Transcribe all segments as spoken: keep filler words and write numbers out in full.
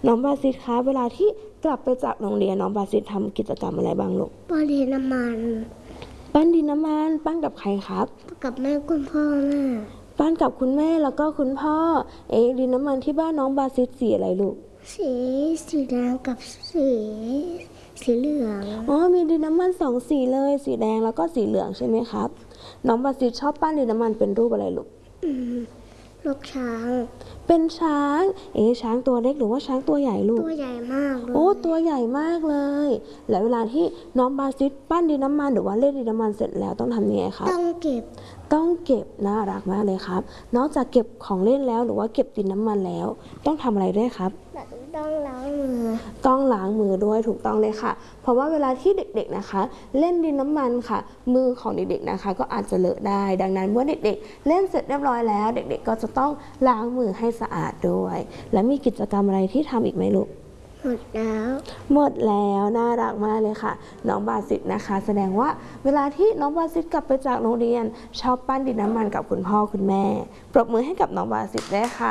น้องบาซิสคะเวลาที่กลับไปจากโรงเรียนน้องบาซิสทำกิจกรรมอะไรบ้างลูกปั้นดินน้ำมันปั้นดินน้ำมันปั้นกับใครครับกับแม่คุณพ่อแม่ปั้นกับคุณแม่แล้วก็คุณพ่อเอ๊ะดินน้ำมันที่บ้านน้องบาซิสสีอะไรลูกสีสีแดงกับสีสีเหลืองอ๋อมีดินน้ำมันสองสีเลยสีแดงแล้วก็สีเหลืองใช่ไหมครับน้องบาซิสชอบปั้นดินน้ำมันเป็นรูปอะไรลูกลูกช้างเป็นช้างเอ๊ะช้างตัวเล็กหรือว่าช้างตัวใหญ่ลูกตัวใหญ่มากเลยโอ้ตัวใหญ่มากเลยแล้วเวลาที่น้องบาซิสปั้นดินน้ำมันหรือว่าเล่นดินน้ำมันเสร็จแล้วต้องทำยังไงครับต้องเก็บต้องเก็บน่ารักมากเลยครับนอกจากเก็บของเล่นแล้วหรือว่าเก็บดินน้ำมันแล้วต้องทำอะไรด้วยครับต้องล้างมือต้องล้างมือด้วยถูกต้องเลยค่ะเพราะว่าเวลาที่เด็กๆนะคะเล่นดินน้ำมันค่ะมือของเด็กๆนะคะก็อาจจะเลอะได้ดังนั้นเมื่อเด็กๆเล่นเสร็จเรียบร้อยแล้วเด็กๆก็จะต้องล้างมือให้สะอาดด้วยและมีกิจกรรมอะไรที่ทำอีกไหมลูกหมดแล้วหมดแล้วน่ารักมากเลยค่ะน้องบาซิสนะคะแสดงว่าเวลาที่น้องบาซิสกลับไปจากโรงเรียนชอบปั้นดินน้ำมันกับคุณพ่อคุณแม่ปรบมือให้กับน้องบาซิสได้ค่ะ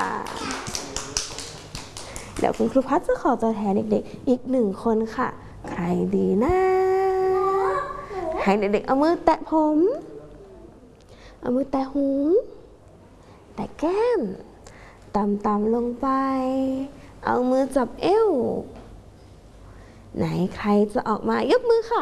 เดี๋ยวคุณครูพัชจะขอตัวแทนเด็กๆอีกหนึ่งคนค่ะใครดีนะให้เด็กๆเอามือแตะผมเอามือแตะหูแตะแก้มต่ำๆลงไปเอามือจับเอวไหนใครจะออกมายกมือค่ะ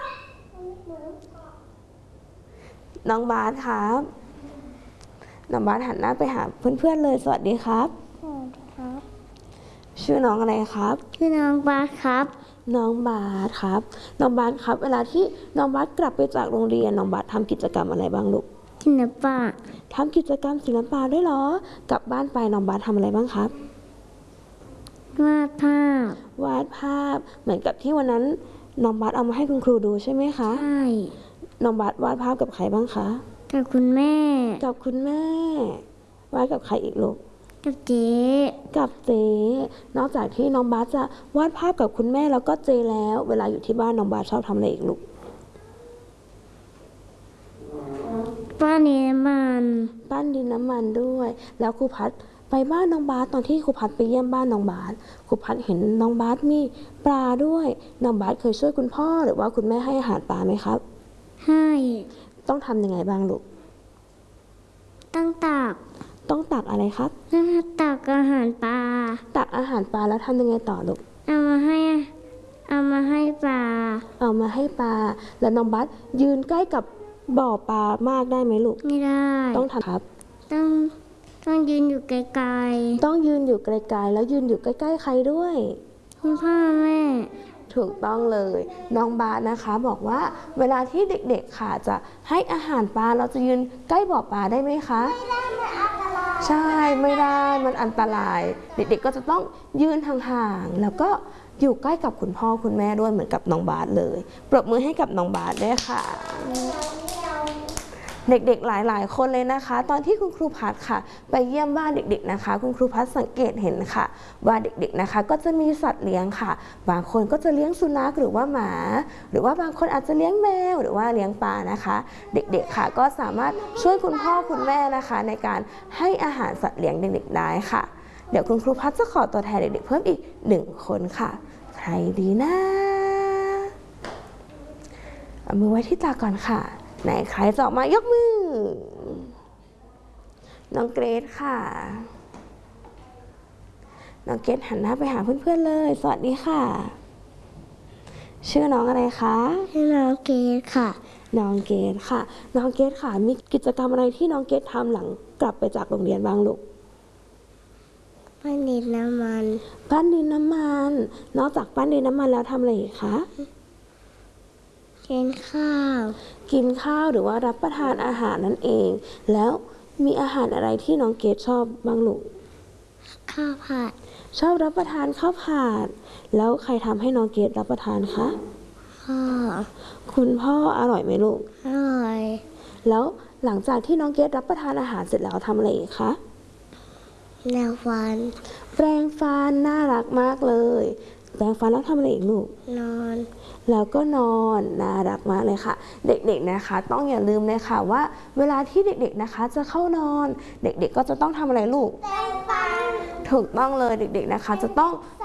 น้องบาสครับน้องบาสหันหน้าไปหาเพื่อนๆเลยสวัสดีครับสวัสดีครับชื่อน้องอะไรครับชื่อน้องบาสครับน้องบาสครับน้องบาสครับเวลาที่น้องบาสกลับไปจากโรงเรียนน้องบาสทำกิจกรรมอะไรบ้างลูกศิลปะทำกิจกรรมศิลปะด้วยเหรอกลับบ้านไปน้องบาสทำอะไรบ้างครับวาดภาพวาดภาพเหมือนกับที่วันนั้นน้องบาสเอามาให้คุณครูดูใช่ไหมคะใช่น้องบาสวาดภาพกับใครบ้างคะกับคุณแม่กับคุณแม่วาดกับใครอีกลูกกับเจ๊กับเจ๊นอกจากที่น้องบาสจะวาดภาพกับคุณแม่แล้วก็เจ๊แล้วเวลาอยู่ที่บ้านน้องบาสชอบทำอะไรอีกลูกปั้นดินน้ำมันปั้นดินน้ำมันด้วยแล้วครูพัดไปบ้านน้องบาสตอนที่ครูพัดไปเยี่ยมบ้านน้องบาสครูพัดเห็นน้องบาสมีปลาด้วยน้องบาสเคยช่วยคุณพ่อหรือว่าคุณแม่ให้อาหารปลาไหมครับให้ต้องทำยังไงบ้างลูกต้องตักต้องตักอะไรครับตักอาหารปลาตักอาหารปลาแล้วทำยังไงต่อลูกเอามาให้เอามาให้ปลาเอามาให้ปลาแล้วน้องบาสยืนใกล้กับบ่อปลามากได้ไหมลูกไม่ได้ต้องทำครับต้องต้องยืนอยู่ไกลๆต้องยืนอยู่ไกลๆแล้วยืนอยู่ใกล้ๆใครด้วยคุณพ่อแม่ถูกต้องเลยน้องบาสนะคะบอกว่าเวลาที่เด็กๆค่ะจะให้อาหารปลาเราจะยืนใกล้บ่อปลาได้ไหมคะไม่ได้มันอันตรายใช่ไม่ได้มันอันตรายเด็กๆก็จะต้องยืนห่างๆแล้วก็อยู่ใกล้กับคุณพ่อคุณแม่ด้วยเหมือนกับน้องบาสเลยปรบมือให้กับน้องบาสด้วยค่ะเด็กๆหลายๆคนเลยนะคะตอนที่คุณครูพัดค่ะไปเยี่ยมบ้านเด็กๆนะคะคุณครูพัดสังเกตเห็นค่ะว่าเด็กๆนะคะก็จะมีสัตว์เลี้ยงค่ะบางคนก็จะเลี้ยงสุนัขหรือว่าหมาหรือว่าบางคนอาจจะเลี้ยงแมวหรือว่าเลี้ยงปลานะคะเด็กๆค่ะก็สามารถช่วยคุณพ่อคุณแม่นะคะในการให้อาหารสัตว์เลี้ยงเด็กๆได้ค่ะเดี๋ยวคุณครูพัดจะขอตัวแทนเด็กๆเพิ่มอีกหนึ่งคนค่ะใครดีนะเอามือไว้ที่ตาก่อนค่ะไหนใครจะออกมายกมือน้องเกรซค่ะน้องเกรซหันหน้าไปหาเพื่อนๆเลยสวัสดีค่ะชื่อน้องอะไรคะชื่อน้องเกรซค่ะน้องเกรซค่ะน้องเกรซค่ะมีกิจกรรมอะไรที่น้องเกรซทำหลังกลับไปจากโรงเรียนบ้างลูกปั้นดินน้ำมันปั้นดินน้ำมันนอกจากปั้นดินน้ำมันแล้วทำอะไรอีกคะกินข้าวกินข้าวหรือว่ารับประทานอาหารนั่นเองแล้วมีอาหารอะไรที่น้องเกดชอบบ้างลูกข้าวผัดชอบรับประทานข้าวผัดแล้วใครทำให้น้องเกดรับประทานคะพ่อคุณพ่ออร่อยไหมลูกอร่อยแล้วหลังจากที่น้องเกดรับประทานอาหารเสร็จแล้วทำอะไรอีกคะแปรงฟันแปรงฟันน่ารักมากเลยแปรงฟันแล้วทำอะไรอีกลูกนอนแล้วก็นอนน่ารักมากเลยค่ะเด็กๆนะคะต้องอย่าลืมเลยค่ะว่าเวลาที่เด็กๆนะคะจะเข้านอนเด็กๆก็จะต้องทำอะไรลูกแปรงฟันถูกต้องเลยเด็กๆนะคะจะต้อง